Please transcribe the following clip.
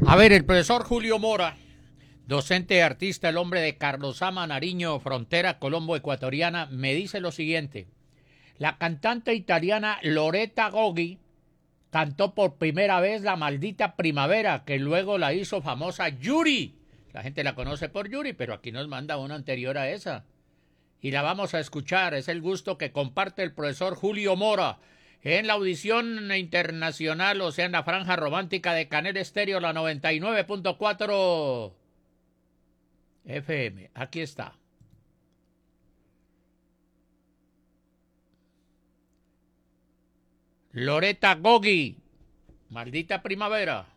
A ver, el profesor Julio Mora, docente y artista, el hombre de Carlos Sama, Nariño, frontera colombo-ecuatoriana, me dice lo siguiente. La cantante italiana Loretta Goggi cantó por primera vez La Maldita Primavera, que luego la hizo famosa Yuri. La gente la conoce por Yuri, pero aquí nos manda una anterior a esa. Y la vamos a escuchar. Es el gusto que comparte el profesor Julio Mora en la audición internacional, o sea, en la franja romántica de Canel Estéreo, la 99.4 FM. Aquí está. Loretta Goggi, Maldita Primavera.